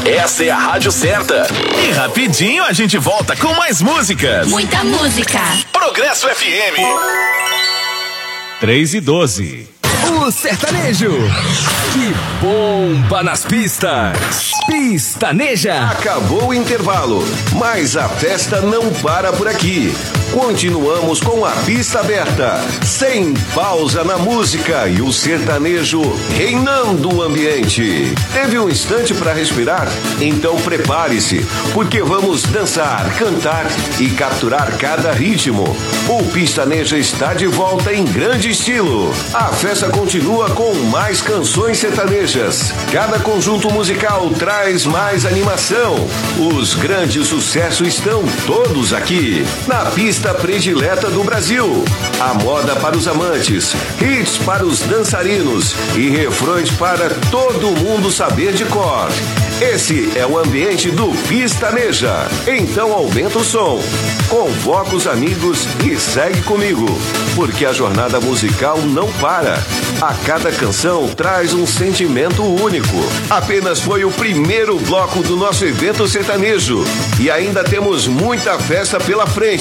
essa é a rádio certa. E rapidinho a gente volta com mais músicas. Muita música. Progresso FM. 3:12. O sertanejo que bomba nas pistas. Pistaneja. Acabou o intervalo, mas a festa não para por aqui. Continuamos com a pista aberta, sem pausa na música e o sertanejo reinando o ambiente. Teve um instante para respirar? Então prepare-se, porque vamos dançar, cantar e capturar cada ritmo. O Pistaneja está de volta em grande estilo. A festa continua com mais canções sertanejas. Cada conjunto musical traz mais animação. Os grandes sucessos estão todos aqui, na pista predileta do Brasil. A moda para os amantes, hits para os dançarinos e refrões para todo mundo saber de cor. Esse é o ambiente do Pistaneja. Então aumenta o som, convoca os amigos e segue comigo, porque a jornada musical não para. A cada canção traz um sentimento único. Apenas foi o primeiro bloco do nosso evento sertanejo e ainda temos muita festa pela frente.